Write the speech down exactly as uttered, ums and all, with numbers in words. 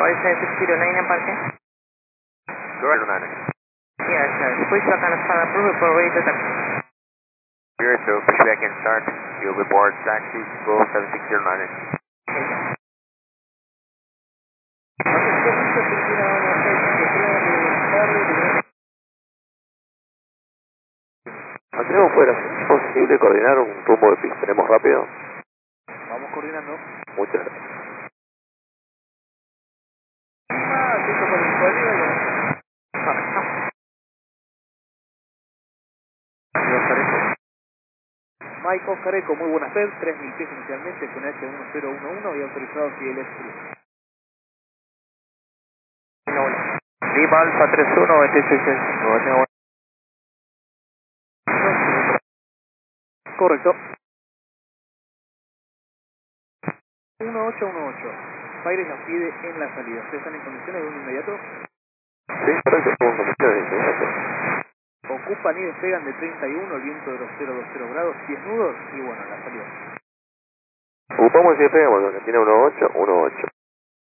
Horizon six zero nine and parking. zero nine. Yes, sir. Push back on start approve report ready to taxi. Zero two, push back and start. You'll report taxi, go seven six zero nine. Mantenemos fuera, ¿es posible coordinar un rumbo de pista? ¿Tenemos rápido? Vamos coordinando. Muchas gracias. Ah, listo con el código. Mike Oscar Eco, muy buenas tardes, tres mil pies inicialmente con H uno cero uno uno y autorizado si el Express. Lima Alfa tres uno, veintiséis cinco. Correcto. uno ocho uno ocho. Paires nos pide en la salida. ¿Ustedes están en condiciones de un inmediato? Sí, correcto, estamos en condiciones de inmediato. Ocupan y despegan de treinta y uno, el viento de los cero veinte grados, diez nudos y bueno, la salida. Ocupamos y despegamos, Argentina uno ocho uno ocho.